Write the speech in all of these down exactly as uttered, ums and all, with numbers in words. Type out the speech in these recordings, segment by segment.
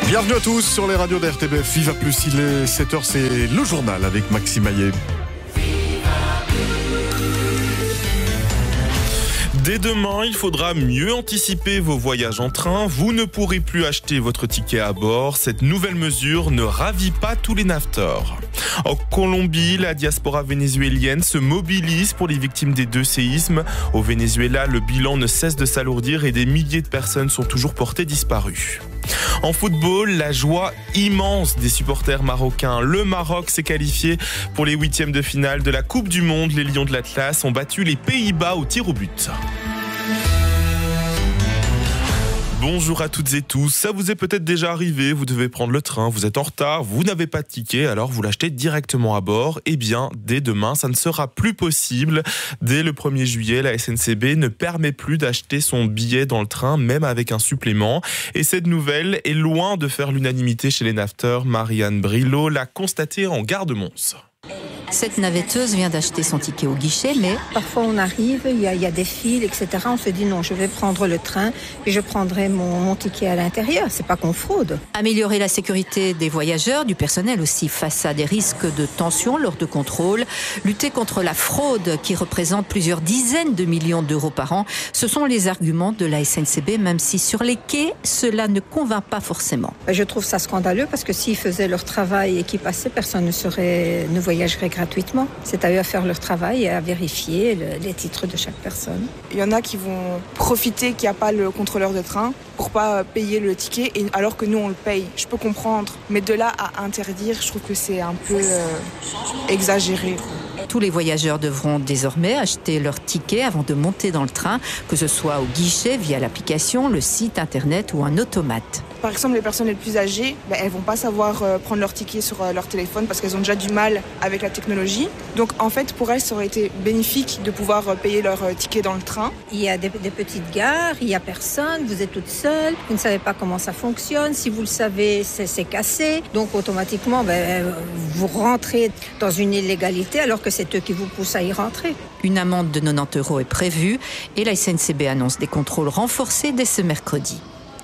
Bienvenue à tous sur les radios d'R T B F. Viva Plus, il est sept heures, c'est le journal avec Maxime Maillet. Dès demain, il faudra mieux anticiper vos voyages en train. Vous ne pourrez plus acheter votre ticket à bord. Cette nouvelle mesure ne ravit pas tous les naveteurs. En Colombie, la diaspora vénézuélienne se mobilise pour les victimes des deux séismes. Au Venezuela, le bilan ne cesse de s'alourdir et des milliers de personnes sont toujours portées disparues. En football, la joie immense des supporters marocains. Le Maroc s'est qualifié pour les huitièmes de finale de la Coupe du Monde. Les Lions de l'Atlas ont battu les Pays-Bas au tir au but. Bonjour à toutes et tous, ça vous est peut-être déjà arrivé, vous devez prendre le train, vous êtes en retard, vous n'avez pas de ticket, alors vous l'achetez directement à bord. Eh bien, dès demain, ça ne sera plus possible. Dès le premier juillet, la S N C B ne permet plus d'acheter son billet dans le train, même avec un supplément. Et cette nouvelle est loin de faire l'unanimité chez les naveteurs. Marianne Brilot l'a constaté en gare de Mons. Cette navetteuse vient d'acheter son ticket au guichet, mais... Parfois on arrive, il y, a, il y a des files, et cetera. On se dit non, je vais prendre le train et je prendrai mon, mon ticket à l'intérieur. C'est pas qu'on fraude. Améliorer la sécurité des voyageurs, du personnel aussi, face à des risques de tension lors de contrôles. Lutter contre la fraude qui représente plusieurs dizaines de millions d'euros par an. Ce sont les arguments de la S N C B, même si sur les quais, cela ne convainc pas forcément. Je trouve ça scandaleux parce que s'ils faisaient leur travail et qu'ils passaient, personne ne, serait, ne voyagerait gratuitement. C'est à eux à faire leur travail et à vérifier le, les titres de chaque personne. Il y en a qui vont profiter qu'il n'y a pas le contrôleur de train pour pas payer le ticket, et alors que nous on le paye. Je peux comprendre, mais de là à interdire, je trouve que c'est un peu euh, exagéré. Tous les voyageurs devront désormais acheter leur ticket avant de monter dans le train, que ce soit au guichet, via l'application, le site internet ou un automate. Par exemple, les personnes les plus âgées, ben, elles ne vont pas savoir euh, prendre leur ticket sur euh, leur téléphone parce qu'elles ont déjà du mal avec la technologie. Donc en fait, pour elles, ça aurait été bénéfique de pouvoir euh, payer leur euh, ticket dans le train. Il y a des, des petites gares, il n'y a personne, vous êtes toute seule, vous ne savez pas comment ça fonctionne. Si vous le savez, c'est, c'est cassé. Donc automatiquement, ben, vous rentrez dans une illégalité alors que c'est eux qui vous poussent à y rentrer. Une amende de quatre-vingt-dix euros est prévue et la S N C B annonce des contrôles renforcés dès ce mercredi.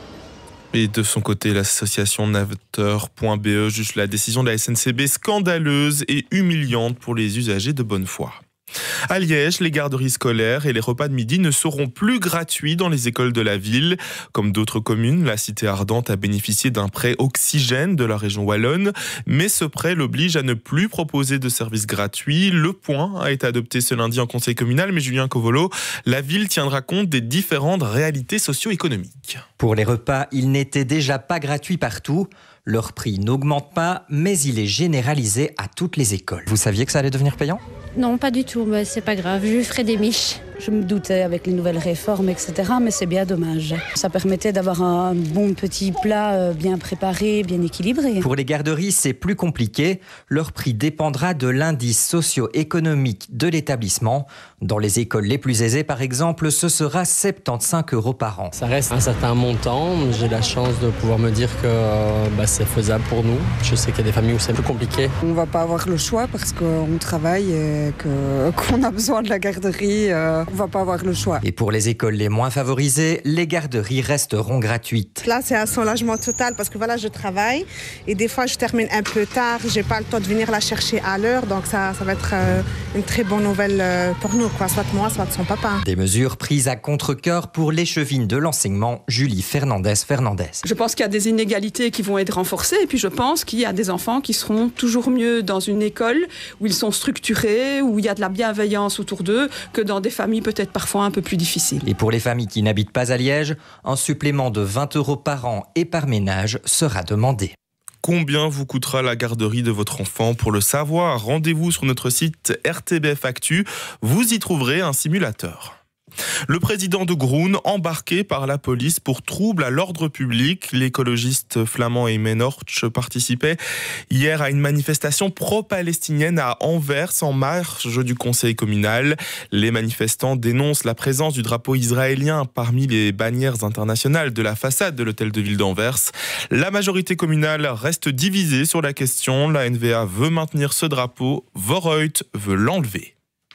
Et de son côté, l'association naveteur point B E juge la décision de la S N C B scandaleuse et humiliante pour les usagers de bonne foi. À Liège, les garderies scolaires et les repas de midi ne seront plus gratuits dans les écoles de la ville. Comme d'autres communes, la cité ardente a bénéficié d'un prêt oxygène de la région wallonne, mais ce prêt l'oblige à ne plus proposer de services gratuits. Le point a été adopté ce lundi en conseil communal, mais Julien Covolo, la ville tiendra compte des différentes réalités socio-économiques. Pour les repas, ils n'étaient déjà pas gratuits partout. Leur prix n'augmente pas, mais il est généralisé à toutes les écoles. Vous saviez que ça allait devenir payant ? Non, pas du tout, mais c'est pas grave, je ferai des miches. Je me doutais avec les nouvelles réformes, et cetera, mais c'est bien dommage. Ça permettait d'avoir un bon petit plat bien préparé, bien équilibré. Pour les garderies, c'est plus compliqué. Leur prix dépendra de l'indice socio-économique de l'établissement. Dans les écoles les plus aisées, par exemple, ce sera soixante-quinze euros par an. Ça reste un certain montant. J'ai la chance de pouvoir me dire que bah, c'est faisable pour nous. Je sais qu'il y a des familles où c'est plus compliqué. On ne va pas avoir le choix parce qu'on travaille et que, qu'on a besoin de la garderie. Euh... On ne va pas avoir le choix. Et pour les écoles les moins favorisées, les garderies resteront gratuites. Là, c'est un soulagement total parce que voilà, je travaille et des fois, je termine un peu tard. Je n'ai pas le temps de venir la chercher à l'heure. Donc, ça, ça va être euh, une très bonne nouvelle euh, pour nous, quoi. Soit moi, soit son papa. Des mesures prises à contre-cœur pour l'échevine de l'enseignement, Julie Fernandez-Fernandez. Je pense qu'il y a des inégalités qui vont être renforcées et puis je pense qu'il y a des enfants qui seront toujours mieux dans une école où ils sont structurés, où il y a de la bienveillance autour d'eux que dans des familles peut-être parfois un peu plus difficiles. Et pour les familles qui n'habitent pas à Liège, un supplément de vingt euros par an et par ménage sera demandé. Combien vous coûtera la garderie de votre enfant? Pour le savoir, rendez-vous sur notre site R T B F Actu. Vous y trouverez un simulateur. Le président de Groen, embarqué par la police pour trouble à l'ordre public. L'écologiste flamand Aymen Ortsch participait hier à une manifestation pro-palestinienne à Anvers en marge du conseil communal. Les manifestants dénoncent la présence du drapeau israélien parmi les bannières internationales de la façade de l'hôtel de ville d'Anvers. La majorité communale reste divisée sur la question. La N V A veut maintenir ce drapeau, Vorreut veut l'enlever.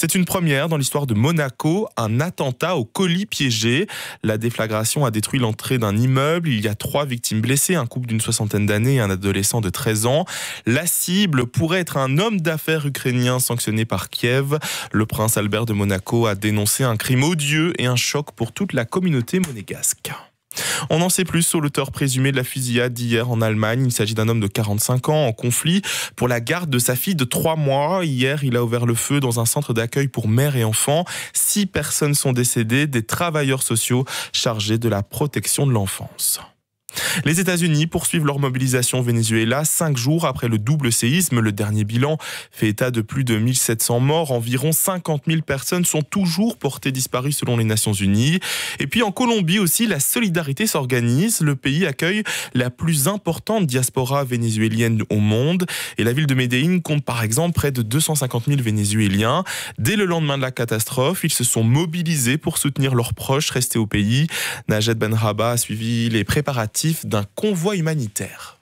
C'est une première dans l'histoire de Monaco, un attentat au colis piégé. La déflagration a détruit l'entrée d'un immeuble. Il y a trois victimes blessées, un couple d'une soixantaine d'années et un adolescent de treize ans. La cible pourrait être un homme d'affaires ukrainien sanctionné par Kiev. Le prince Albert de Monaco a dénoncé un crime odieux et un choc pour toute la communauté monégasque. On en sait plus sur l'auteur présumé de la fusillade d'hier en Allemagne. Il s'agit d'un homme de quarante-cinq ans en conflit pour la garde de sa fille de trois mois. Hier, il a ouvert le feu dans un centre d'accueil pour mères et enfants. Six personnes sont décédées, des travailleurs sociaux chargés de la protection de l'enfance. Les États-Unis poursuivent leur mobilisation au Venezuela cinq jours après le double séisme. Le dernier bilan fait état de plus de mille sept cents morts. Environ cinquante mille personnes sont toujours portées disparues selon les Nations Unies. Et puis en Colombie aussi, la solidarité s'organise. Le pays accueille la plus importante diaspora vénézuélienne au monde. Et la ville de Medellín compte par exemple près de deux cent cinquante mille Vénézuéliens. Dès le lendemain de la catastrophe, ils se sont mobilisés pour soutenir leurs proches restés au pays. Najed Benraba a suivi les préparatifs d'un convoi humanitaire.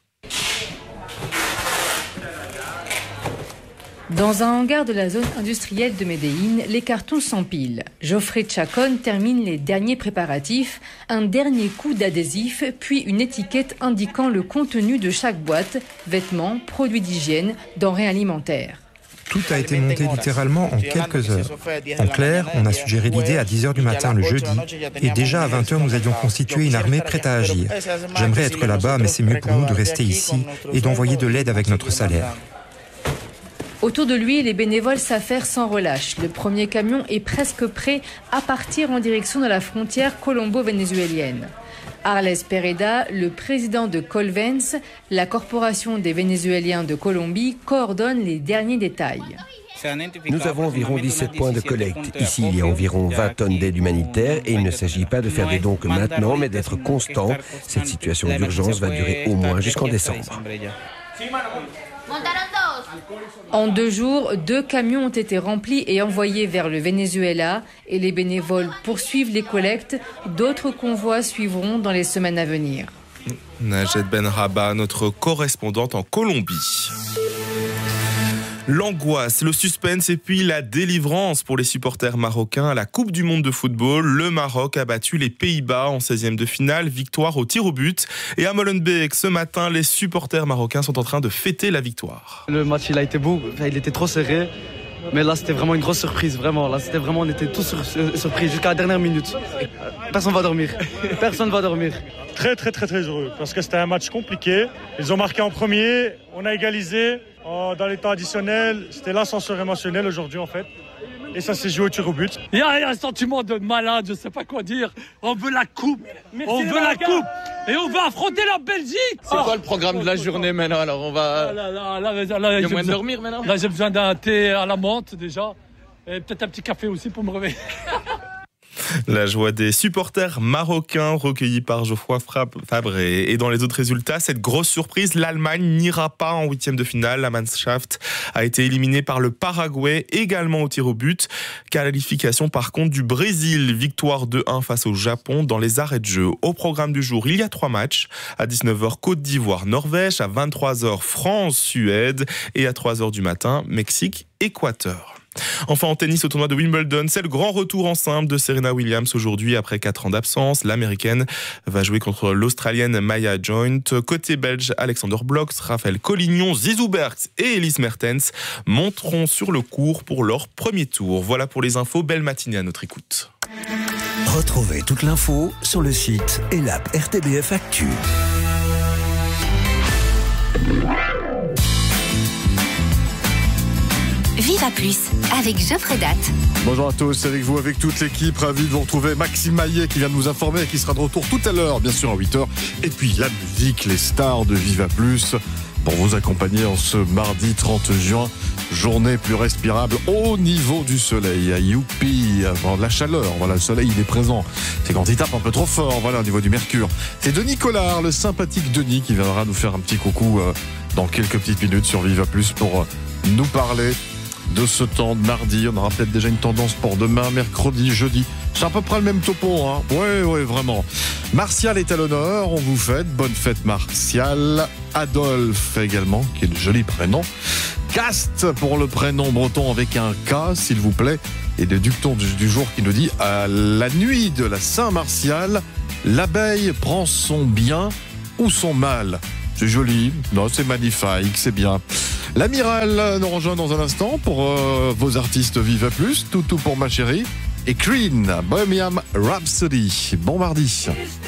Dans un hangar de la zone industrielle de Medellín, les cartons s'empilent. Geoffrey Chacon termine les derniers préparatifs, un dernier coup d'adhésif, puis une étiquette indiquant le contenu de chaque boîte, vêtements, produits d'hygiène, denrées alimentaires. Tout a été monté littéralement en quelques heures. En clair, on a suggéré l'idée à dix heures du matin le jeudi et déjà à vingt heures, nous avions constitué une armée prête à agir. J'aimerais être là-bas, mais c'est mieux pour nous de rester ici et d'envoyer de l'aide avec notre salaire. Autour de lui, les bénévoles s'affairent sans relâche. Le premier camion est presque prêt à partir en direction de la frontière colombo-vénézuélienne. Arles Pereda, le président de Colvens, la corporation des Vénézuéliens de Colombie, coordonne les derniers détails. Nous avons environ dix-sept points de collecte. Ici, il y a environ vingt tonnes d'aide humanitaire et il ne s'agit pas de faire des dons que maintenant, mais d'être constant. Cette situation d'urgence va durer au moins jusqu'en décembre. En deux jours, deux camions ont été remplis et envoyés vers le Venezuela et les bénévoles poursuivent les collectes. D'autres convois suivront dans les semaines à venir. Najed Benraba, notre correspondante en Colombie. L'angoisse, le suspense et puis la délivrance pour les supporters marocains à la Coupe du Monde de football. Le Maroc a battu les Pays-Bas en seizième de finale, victoire au tir au but. Et à Molenbeek, ce matin, les supporters marocains sont en train de fêter la victoire. Le match, il a été beau, il était trop serré. Mais là, c'était vraiment une grosse surprise, vraiment. Là, c'était vraiment, on était tous sur, surpris jusqu'à la dernière minute. Personne va dormir. Personne va dormir. Très, très, très, très heureux. Parce que c'était un match compliqué. Ils ont marqué en premier, on a égalisé. Dans les temps additionnels, c'était l'ascenseur émotionnel aujourd'hui en fait. Et ça s'est joué au tir au but. Il y a un sentiment de malade, je sais pas quoi dire. On veut la coupe. Merci on veut la coupe. Et on va affronter la Belgique. C'est oh. quoi le programme de la journée maintenant? Alors on va... Ah là, là, là, là, là, il y a moyen besoin... de dormir maintenant. Là j'ai besoin d'un thé à la menthe déjà. Et peut-être un petit café aussi pour me réveiller. La joie des supporters marocains recueillis par Geoffroy Fabré. Et dans les autres résultats, cette grosse surprise, l'Allemagne n'ira pas en huitième de finale. La Mannschaft a été éliminée par le Paraguay, également au tir au but. Qualification par contre du Brésil, victoire deux un face au Japon dans les arrêts de jeu. Au programme du jour, il y a trois matchs. À dix-neuf heures, Côte d'Ivoire, Norvège. À vingt-trois heures, France, Suède. Et à trois heures du matin, Mexique, Équateur. Enfin en tennis au tournoi de Wimbledon, c'est le grand retour en simple de Serena Williams aujourd'hui après quatre ans d'absence. L'américaine va jouer contre l'australienne Maya Joint. Côté belge, Alexander Blok, Raphaël Collignon, Zizou Bergs et Elise Mertens monteront sur le court pour leur premier tour. Voilà pour les infos, belle matinée à notre écoute. Retrouvez toute l'info sur le site et l'app R T B F Actu. Viva Plus, avec Geoffrey Datt. Bonjour à tous, avec vous, avec toute l'équipe, ravi de vous retrouver. Maxime Maillet qui vient de nous informer et qui sera de retour tout à l'heure, bien sûr à huit heures. Et puis la musique, les stars de Viva Plus, pour vous accompagner en ce mardi trente juin. Journée plus respirable au niveau du soleil. Youpi, avant la chaleur, voilà, le soleil il est présent. C'est quand il tape un peu trop fort, voilà, au niveau du mercure. C'est Denis Collard, le sympathique Denis, qui viendra nous faire un petit coucou euh, dans quelques petites minutes sur Viva Plus pour euh, nous parler de ce temps de mardi. On aura peut-être déjà une tendance pour demain, mercredi, jeudi. C'est à peu près le même topo, hein. Ouais, ouais, vraiment. Martial est à l'honneur, on vous fête. Bonne fête, Martial. Adolphe également, qui est le joli prénom. Cast pour le prénom breton avec un K, s'il vous plaît. Et le dicton du, du jour qui nous dit à la nuit de la Saint-Martial, l'abeille prend son bien ou son mal. C'est joli, non, c'est magnifique, c'est bien. L'amiral nous rejoint dans un instant pour euh, vos artistes Viva Plus, Toutou pour ma chérie et Queen, Bohemian Rhapsody. Bon mardi.